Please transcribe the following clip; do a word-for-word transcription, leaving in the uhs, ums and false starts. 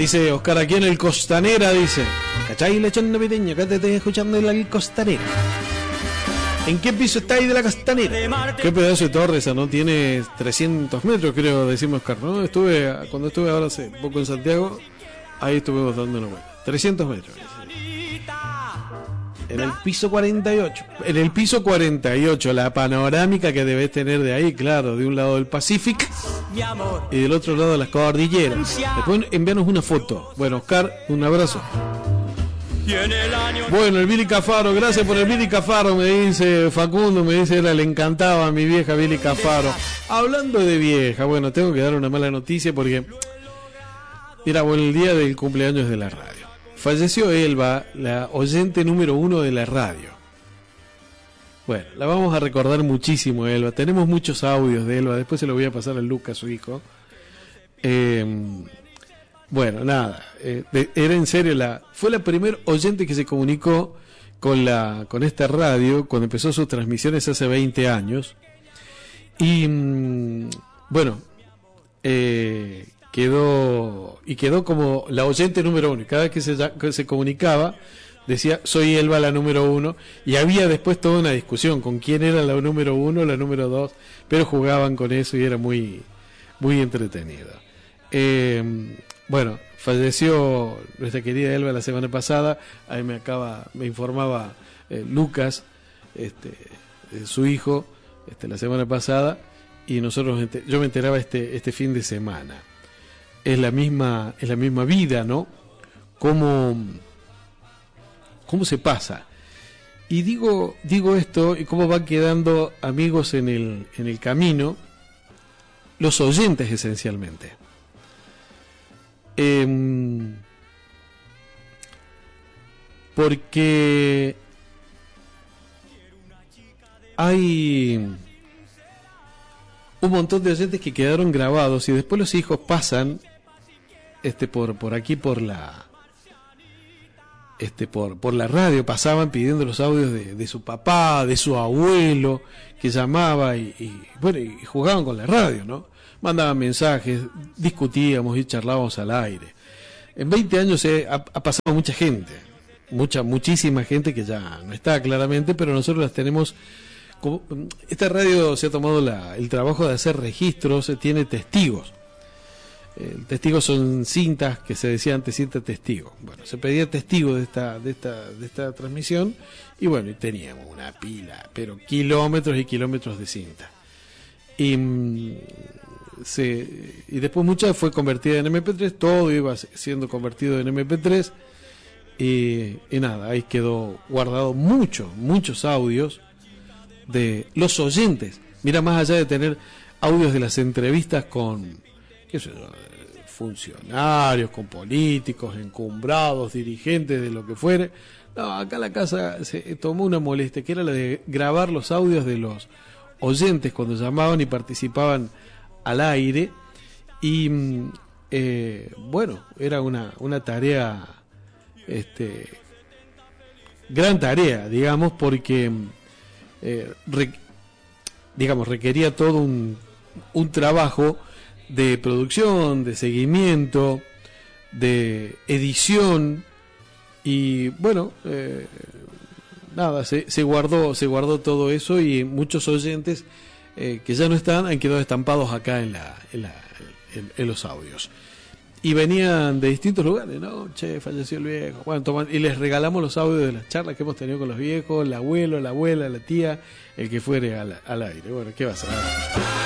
Dice Oscar, aquí en el Costanera, dice. ¿Cachai? Lechón navideño, acá te estoy escuchando en la Costanera. ¿En qué piso está ahí de la Costanera? Qué pedazo de torre esa, ¿no? Tiene trescientos metros, creo, decimos Oscar, ¿no? Estuve, cuando estuve ahora hace poco en Santiago, ahí estuvimos dando una vuelta. trescientos metros. En el piso cuarenta y ocho. En el piso cuarenta y ocho, la panorámica que debes tener de ahí, claro, de un lado del Pacífico y del otro lado de las cordilleras. Después envíanos una foto. Bueno, Oscar, un abrazo. Bueno, el Billy Cafaro, gracias por el Billy Cafaro, me dice Facundo, me dice, era, le encantaba a mi vieja Billy Cafaro. Hablando de vieja, bueno, tengo que dar una mala noticia porque, mira, bueno, el día del cumpleaños de la radio. Falleció Elba, la oyente número uno de la radio. Bueno, la vamos a recordar muchísimo, Elba. Tenemos muchos audios de Elba, después se lo voy a pasar a Lucas, su hijo. Eh, bueno, nada, eh, de, era en serio, la fue la primer oyente que se comunicó con, la, con esta radio cuando empezó sus transmisiones hace veinte años. Y, mm, bueno, eh... quedó y quedó como la oyente número uno, y cada vez que se, que se comunicaba decía soy Elba la número uno, y había después toda una discusión con quién era la número uno, la número dos, pero jugaban con eso y era muy muy entretenido. Eh, bueno, falleció nuestra querida Elba la semana pasada, ahí me acaba me informaba eh, Lucas, este eh, su hijo, este la semana pasada, y nosotros yo me enteraba este este fin de semana. Es la misma, es la misma vida, ¿no? Cómo, cómo se pasa. Y digo, digo esto, y cómo van quedando amigos en el, en el camino, los oyentes esencialmente. Eh, porque hay un montón de oyentes que quedaron grabados y después los hijos pasan este por por aquí por la este por por la radio, pasaban pidiendo los audios de, de su papá, de su abuelo, que llamaba y, y bueno, y jugaban con la radio, ¿no? Mandaban mensajes, discutíamos y charlábamos al aire. En veinte años eh, ha, ha pasado mucha gente, mucha muchísima gente que ya no está claramente, pero nosotros las tenemos. Esta radio se ha tomado la, el trabajo de hacer registros, tiene testigos. El testigo son cintas, que se decía antes cinta testigo. Bueno, se pedía testigo de esta, de esta, de esta transmisión, y bueno, y teníamos una pila, pero kilómetros y kilómetros de cinta. Y, se, y después mucha fue convertida en eme pe tres, todo iba siendo convertido en eme pe tres, y, y nada, ahí quedó guardado mucho, muchos audios de los oyentes. Mira, más allá de tener audios de las entrevistas con qué sé yo, funcionarios, con políticos, encumbrados, dirigentes de lo que fuere, no, acá la casa se tomó una molestia que era la de grabar los audios de los oyentes cuando llamaban y participaban al aire, y eh, bueno, era una, una tarea este gran tarea, digamos, porque Eh, re, digamos requería todo un, un trabajo de producción, de seguimiento, de edición, y bueno, eh, nada, se, se guardó se guardó todo eso, y muchos oyentes eh, que ya no están han quedado estampados acá en la, en, la en, en los audios. Y venían de distintos lugares, ¿no? Che, falleció el viejo. Bueno, toman, y les regalamos los audios de las charlas que hemos tenido con los viejos, el abuelo, la abuela, la tía, el que fuere al, al aire. Bueno, ¿qué va a ser?